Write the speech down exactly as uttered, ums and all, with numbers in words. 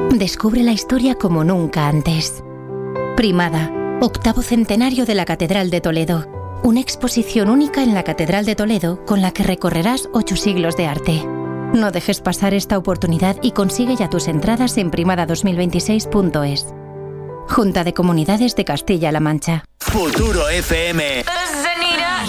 Descubre la historia como nunca antes. Primada, octavo centenario de la Catedral de Toledo. Una exposición única en la Catedral de Toledo con la que recorrerás ocho siglos de arte. No dejes pasar esta oportunidad y consigue ya tus entradas en primada dos mil veintiséis punto es. Junta de Comunidades de Castilla-La Mancha. Futuro F M.